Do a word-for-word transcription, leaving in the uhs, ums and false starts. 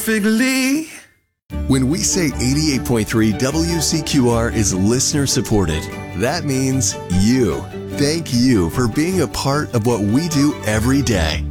Figly. When we say eighty-eight point three W C Q R is listener supported, that means you. Thank you for being a part of what we do every day.